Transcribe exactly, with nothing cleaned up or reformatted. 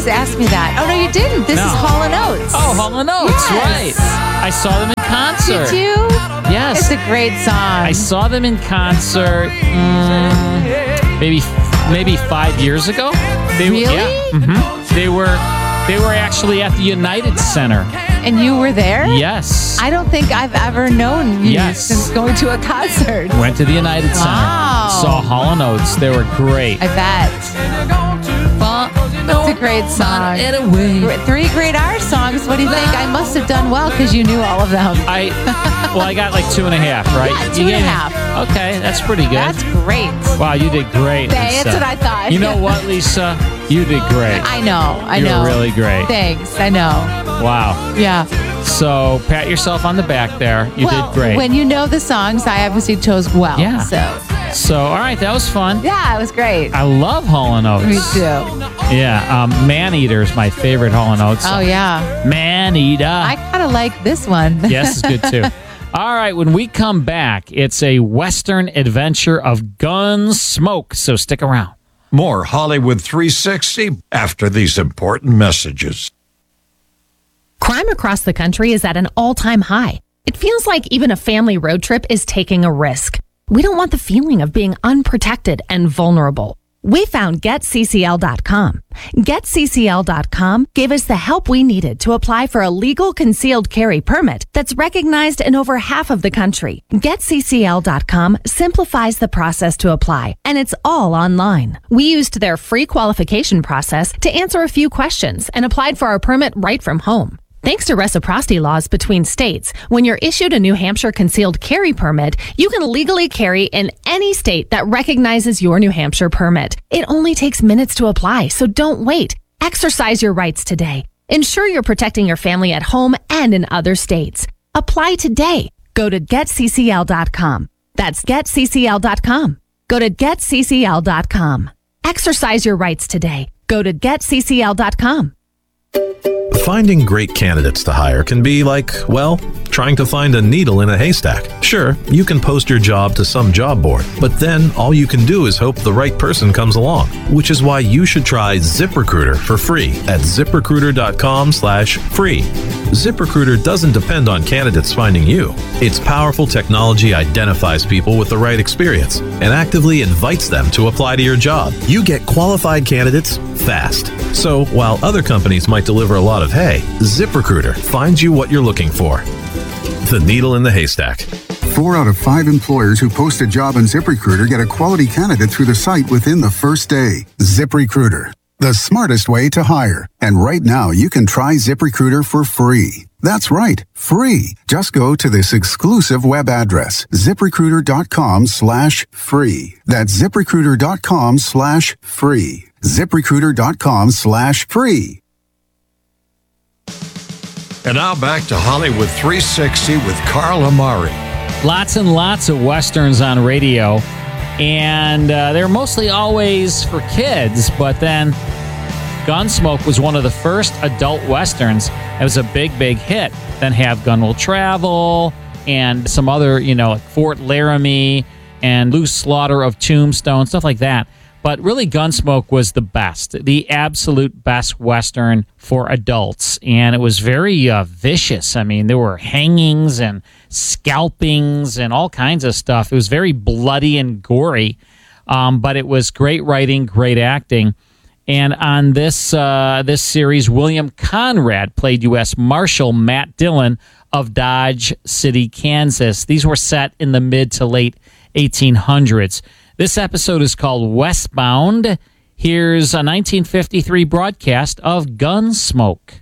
just asked me that. Oh, no, you didn't. This No. is Hall and Oates. Oh, Hall and Oates, Yes. right. I saw them in concert. Did you? Yes. It's a great song. I saw them in concert mm, maybe maybe five years ago. They, Really? Yeah. hmm They were they were actually at the United Center. And you were there? Yes. I don't think I've ever known you Yes. since going to a concert. Went to the United Center. Wow. Saw Hall and Oates. They were great. I bet. Well, it's a great song. Anyway. Three great R songs. What do you think? I must have done well because you knew all of them. I well, I got like two and a half, right? Yeah, two You and a gave me- half. Okay, that's pretty good. That's great. Wow, you did great. Hey, Lisa. that's what I thought. You know what, Lisa? You did great. I know. I you know. were really great. Thanks. I know. Wow. Yeah. So pat yourself on the back there. You well, did great. when you know the songs, I obviously chose well. Yeah. So, So, all right, that was fun. yeah, it was great. I love Hall and Oates. Me too. Yeah, um, Man Eater is my favorite Hall and Oates Oh, song. yeah. Man Eater. I kind of like this one. Yes, it's good too. All right, when we come back, it's a Western adventure of Gunsmoke, so stick around. More Hollywood three sixty after these important messages. Crime across the country is at an all-time high. It feels like even a family road trip is taking a risk. We don't want the feeling of being unprotected and vulnerable. We found Get C C L dot com. Get C C L dot com gave us the help we needed to apply for a legal concealed carry permit that's recognized in over half of the country. Get C C L dot com simplifies the process to apply, and it's all online. We used their free qualification process to answer a few questions and applied for our permit right from home. Thanks to reciprocity laws between states, when you're issued a New Hampshire concealed carry permit, you can legally carry in any state that recognizes your New Hampshire permit. It only takes minutes to apply, so don't wait. Exercise your rights today. Ensure you're protecting your family at home and in other states. Apply today. Go to Get C C L dot com. That's Get C C L dot com. Go to Get C C L dot com. Exercise your rights today. Go to Get C C L dot com. Finding great candidates to hire can be like, well, trying to find a needle in a haystack. Sure, you can post your job to some job board, but then all you can do is hope the right person comes along, which is why you should try ZipRecruiter for free at ZipRecruiter.com slash free. ZipRecruiter doesn't depend on candidates finding you. Its powerful technology identifies people with the right experience and actively invites them to apply to your job. You get qualified candidates fast. So while other companies might deliver a lot of hay, ZipRecruiter finds you what you're looking for. The needle in the haystack. Four out of five employers who post a job on ZipRecruiter get a quality candidate through the site within the first day. ZipRecruiter, the smartest way to hire. And right now, you can try ZipRecruiter for free. That's right, free. Just go to this exclusive web address, ZipRecruiter.com slash free. That's ZipRecruiter.com slash free. ZipRecruiter.com slash free. And now back to Hollywood three sixty with Carl Amari. Lots and lots of Westerns on radio, and uh, they're mostly always for kids, but then Gunsmoke was one of the first adult Westerns. It was a big, big hit. Then Have Gun Will Travel, and some other, you know, like Fort Laramie, and Loose Slaughter of Tombstone, stuff like that. But really, Gunsmoke was the best, the absolute best Western for adults. And it was very uh, vicious. I mean, there were hangings and scalpings and all kinds of stuff. It was very bloody and gory, um, but it was great writing, great acting. And on this uh, this series, William Conrad played U S Marshal Matt Dillon of Dodge City, Kansas. These were set in the mid to late eighteen hundreds. This episode is called Westbound. Here's a nineteen fifty-three broadcast of Gunsmoke.